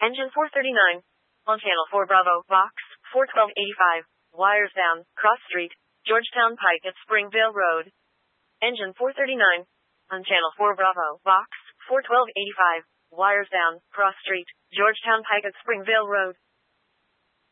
Engine 439. On Channel 4 Bravo, Box 41285. Wires down, Cross Street, Georgetown Pike at Springvale Road. Engine 439. On Channel 4 Bravo, Box 41285. Wires down, Cross Street, Georgetown Pike at Springvale Road.